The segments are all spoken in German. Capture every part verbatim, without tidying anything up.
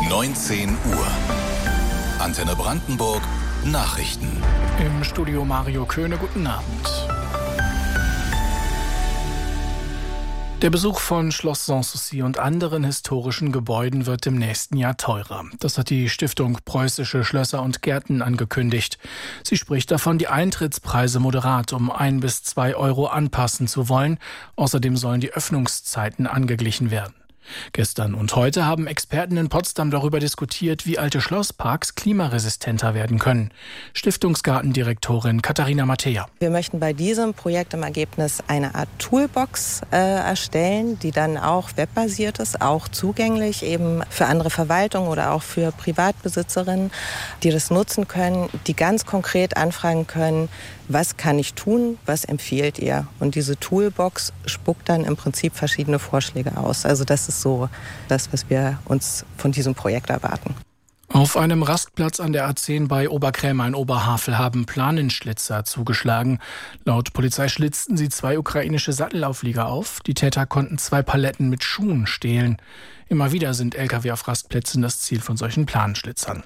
neunzehn Uhr. Antenne Brandenburg Nachrichten. Im Studio Mario Köhne, guten Abend. Der Besuch von Schloss Sanssouci und anderen historischen Gebäuden wird im nächsten Jahr teurer. Das hat die Stiftung Preußische Schlösser und Gärten angekündigt. Sie spricht davon, die Eintrittspreise moderat um ein bis zwei Euro anpassen zu wollen. Außerdem sollen die Öffnungszeiten angeglichen werden. Gestern und heute haben Experten in Potsdam darüber diskutiert, wie alte Schlossparks klimaresistenter werden können. Stiftungsgartendirektorin Katharina Mattea. Wir möchten bei diesem Projekt im Ergebnis eine Art Toolbox äh, erstellen, die dann auch webbasiert ist, auch zugänglich eben für andere Verwaltungen oder auch für Privatbesitzerinnen, die das nutzen können, die ganz konkret anfragen können, was kann ich tun, was empfiehlt ihr? Und diese Toolbox spuckt dann im Prinzip verschiedene Vorschläge aus. Also das ist so das, was wir uns von diesem Projekt erwarten. Auf einem Rastplatz an der A zehn bei Oberkrämer in Oberhavel haben Planenschlitzer zugeschlagen. Laut Polizei schlitzten sie zwei ukrainische Sattelauflieger auf. Die Täter konnten zwei Paletten mit Schuhen stehlen. Immer wieder sind L K W auf Rastplätzen das Ziel von solchen Planenschlitzern.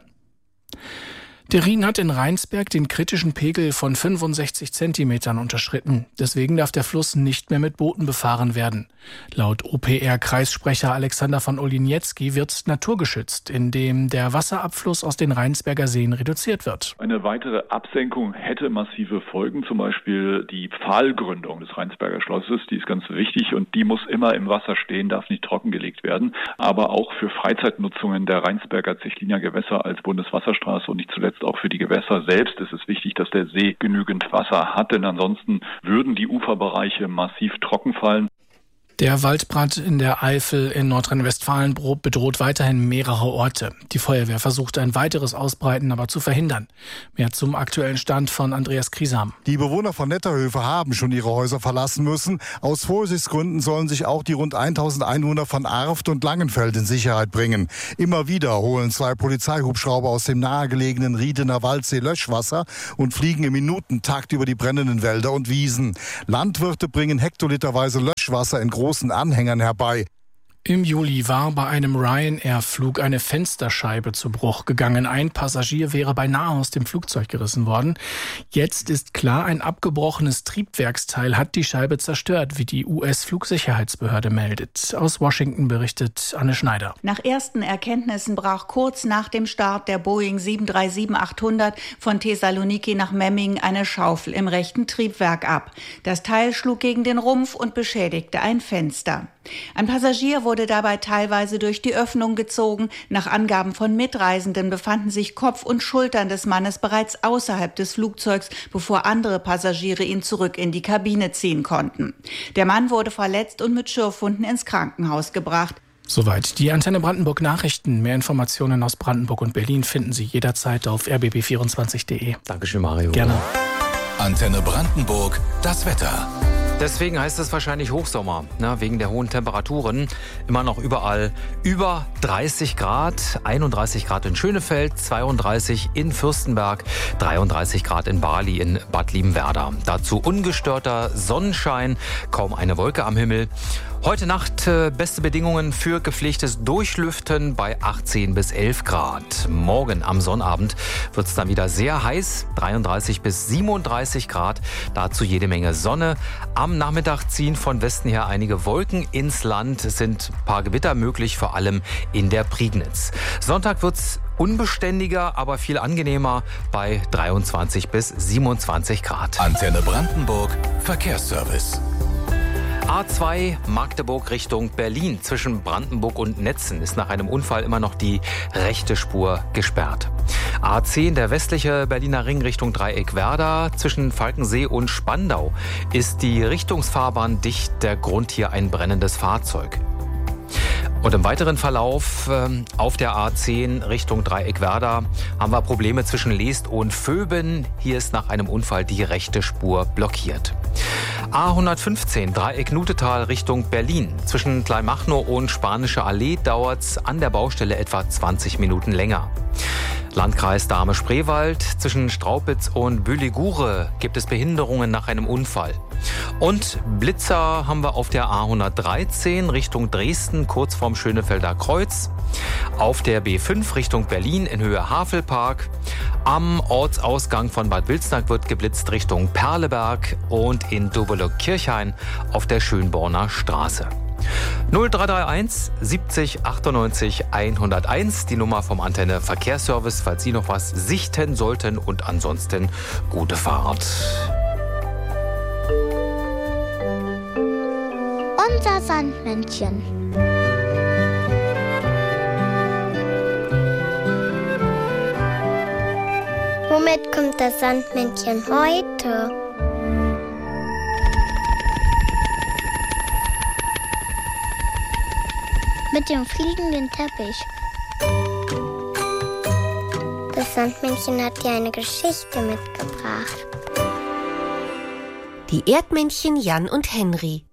Der Rhin hat in Rheinsberg den kritischen Pegel von fünfundsechzig Zentimetern unterschritten. Deswegen darf der Fluss nicht mehr mit Booten befahren werden. Laut O P R-Kreissprecher Alexander von Olinietzky wird naturgeschützt, indem der Wasserabfluss aus den Rheinsberger Seen reduziert wird. Eine weitere Absenkung hätte massive Folgen, zum Beispiel die Pfahlgründung des Rheinsberger Schlosses. Die ist ganz wichtig und die muss immer im Wasser stehen, darf nicht trockengelegt werden. Aber auch für Freizeitnutzungen der Rheinsberger Zechliner Gewässer als Bundeswasserstraße und nicht zuletzt auch für die Gewässer selbst ist es wichtig, dass der See genügend Wasser hat, denn ansonsten würden die Uferbereiche massiv trocken fallen. Der Waldbrand in der Eifel in Nordrhein-Westfalen bedroht weiterhin mehrere Orte. Die Feuerwehr versucht ein weiteres Ausbreiten aber zu verhindern. Mehr zum aktuellen Stand von Andreas Kriesam. Die Bewohner von Netterhöfe haben schon ihre Häuser verlassen müssen. Aus Vorsichtsgründen sollen sich auch die rund tausend Einwohner von Arft und Langenfeld in Sicherheit bringen. Immer wieder holen zwei Polizeihubschrauber aus dem nahegelegenen Riedener Waldsee Löschwasser und fliegen im Minutentakt über die brennenden Wälder und Wiesen. Landwirte bringen hektoliterweise Löschwasser in großen Anhängern herbei. Im Juli war bei einem Ryanair-Flug eine Fensterscheibe zu Bruch gegangen. Ein Passagier wäre beinahe aus dem Flugzeug gerissen worden. Jetzt ist klar, ein abgebrochenes Triebwerksteil hat die Scheibe zerstört, wie die U S-Flugsicherheitsbehörde meldet. Aus Washington berichtet Anne Schneider. Nach ersten Erkenntnissen brach kurz nach dem Start der Boeing sieben drei sieben achthundert von Thessaloniki nach Memmingen eine Schaufel im rechten Triebwerk ab. Das Teil schlug gegen den Rumpf und beschädigte ein Fenster. Ein Passagier wurde dabei teilweise durch die Öffnung gezogen. Nach Angaben von Mitreisenden befanden sich Kopf und Schultern des Mannes bereits außerhalb des Flugzeugs, bevor andere Passagiere ihn zurück in die Kabine ziehen konnten. Der Mann wurde verletzt und mit Schürfwunden ins Krankenhaus gebracht. Soweit die Antenne Brandenburg Nachrichten. Mehr Informationen aus Brandenburg und Berlin finden Sie jederzeit auf r b b vierundzwanzig punkt d e. Dankeschön, Mario. Gerne. Antenne Brandenburg, das Wetter. Deswegen heißt es wahrscheinlich Hochsommer, ne, wegen der hohen Temperaturen. Immer noch überall über dreißig Grad, einunddreißig Grad in Schönefeld, zweiunddreißig in Fürstenberg, dreiunddreißig Grad in Bali in Bad Liebenwerda. Dazu ungestörter Sonnenschein, kaum eine Wolke am Himmel. Heute Nacht äh, beste Bedingungen für gepflegtes Durchlüften bei achtzehn bis elf Grad. Morgen am Sonnabend wird es dann wieder sehr heiß, dreiunddreißig bis siebenunddreißig Grad. Dazu jede Menge Sonne. Am Nachmittag ziehen von Westen her einige Wolken ins Land. Es sind ein paar Gewitter möglich, vor allem in der Prignitz. Sonntag wird es unbeständiger, aber viel angenehmer bei dreiundzwanzig bis siebenundzwanzig Grad. Antenne Brandenburg Verkehrsservice. A zwei Magdeburg Richtung Berlin. Zwischen Brandenburg und Netzen ist nach einem Unfall immer noch die rechte Spur gesperrt. A zehn, der westliche Berliner Ring Richtung Dreieckwerder. Zwischen Falkensee und Spandau ist die Richtungsfahrbahn dicht. Der Grund hier ein brennendes Fahrzeug. Und im weiteren Verlauf äh, auf der A zehn Richtung Dreieckwerder haben wir Probleme zwischen Leest und Vöben. Hier ist nach einem Unfall die rechte Spur blockiert. A hundertfünfzehn Dreieck-Nutetal Richtung Berlin. Zwischen Kleinmachnow und Spanische Allee dauert es an der Baustelle etwa zwanzig Minuten länger. Landkreis Dahme-Spreewald. Zwischen Straupitz und Büligure gibt es Behinderungen nach einem Unfall. Und Blitzer haben wir auf der A hundertdreizehn Richtung Dresden, kurz vorm Schönefelder Kreuz. Auf der B fünf Richtung Berlin in Höhe Havelpark. Am Ortsausgang von Bad Wilsnack wird geblitzt Richtung Perleberg und in Dobelow-Kirchhain auf der Schönborner Straße. null drei drei eins siebzig achtundneunzig hunderteins, die Nummer vom Antenne Verkehrsservice, falls Sie noch was sichten sollten, und ansonsten gute Fahrt. Unser Sandmännchen. Womit kommt das Sandmännchen heute? Mit dem fliegenden Teppich. Das Sandmännchen hat dir eine Geschichte mitgebracht. Die Erdmännchen Jan und Henry.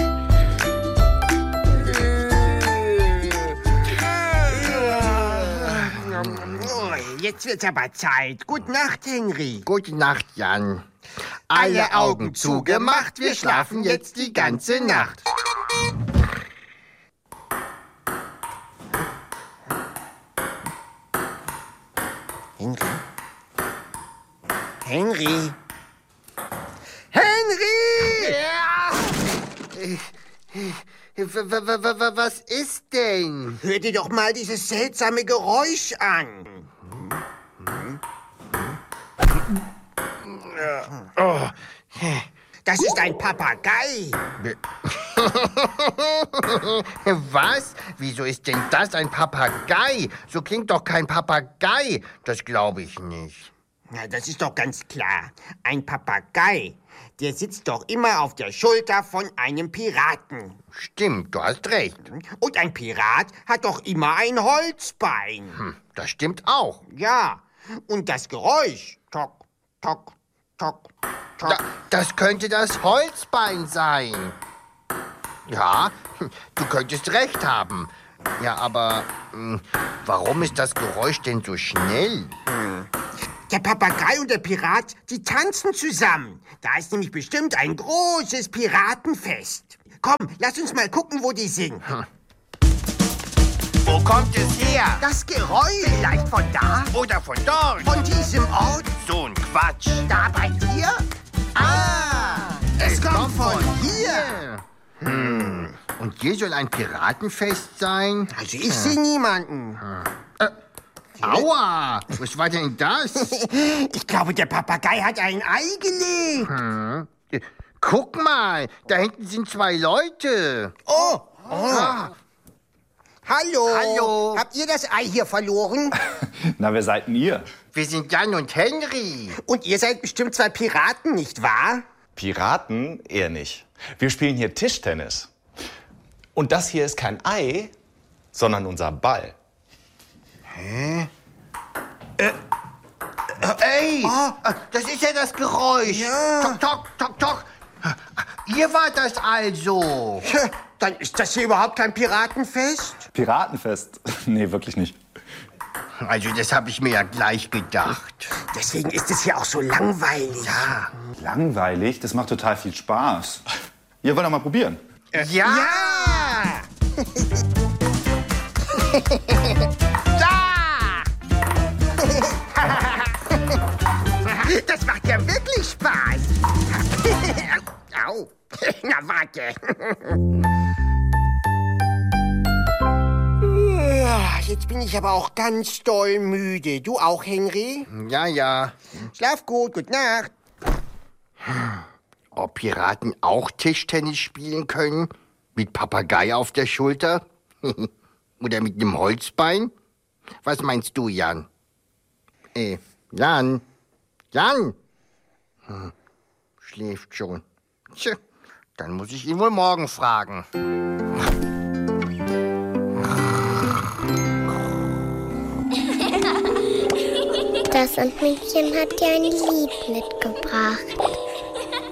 Jetzt wird's aber Zeit. Gute Nacht, Henry. Gute Nacht, Jan. Alle Augen zugemacht, wir schlafen jetzt die ganze Nacht. Henry? Henry? Henry! Ja. Was ist denn? Hör dir doch mal dieses seltsame Geräusch an. Oh. Das ist ein Papagei. Was? Wieso ist denn das ein Papagei? So klingt doch kein Papagei. Das glaube ich nicht. Na, das ist doch ganz klar. Ein Papagei, der sitzt doch immer auf der Schulter von einem Piraten. Stimmt, du hast recht. Und ein Pirat hat doch immer ein Holzbein. Hm, das stimmt auch. Ja, und das Geräusch, tok, tok, tok, tok. Da, das könnte das Holzbein sein. Ja, du könntest recht haben. Ja, aber mh, warum ist das Geräusch denn so schnell? Hm. Der Papagei und der Pirat, die tanzen zusammen. Da ist nämlich bestimmt ein großes Piratenfest. Komm, lass uns mal gucken, wo die sind. Hm. Wo kommt es her? Das Geräusch. Vielleicht von da? Oder von dort? Von diesem Ort? So ein Quatsch. Da bei dir? Ah, es, es kommt, kommt von hier. Hm. Und hier soll ein Piratenfest sein? Also ich hm. sehe niemanden. Hm. Äh. Aua! Was war denn das? Ich glaube, der Papagei hat ein Ei gelegt. Hm. Guck mal, da hinten sind zwei Leute. Oh! oh. Ah. Hallo. Hallo. Habt ihr das Ei hier verloren? Na, wer seid denn ihr? Wir sind Jan und Henry. Und ihr seid bestimmt zwei Piraten, nicht wahr? Piraten? Eher nicht. Wir spielen hier Tischtennis. Und das hier ist kein Ei, sondern unser Ball. Hä? Äh, äh, ey, oh, das ist ja das Geräusch. Ja. Tok, tok, tok, tok. Ihr wart das also. Ja, dann ist das hier überhaupt kein Piratenfest? Piratenfest? Nee, wirklich nicht. Also das habe ich mir ja gleich gedacht. Deswegen ist es hier auch so langweilig. Ja. Langweilig? Das macht total viel Spaß. Ihr wollt doch mal probieren. Äh, ja! Ja! Das macht ja wirklich Spaß. Au. Na, warte. Jetzt bin ich aber auch ganz doll müde. Du auch, Henry? Ja, ja. Schlaf gut, gute Nacht. Ob Piraten auch Tischtennis spielen können? Mit Papagei auf der Schulter? Oder mit einem Holzbein? Was meinst du, Jan? Äh, Jan? Jan? Hm, schläft schon. Tja, dann muss ich ihn wohl morgen fragen. Das Sandmännchen hat dir ein Lied mitgebracht.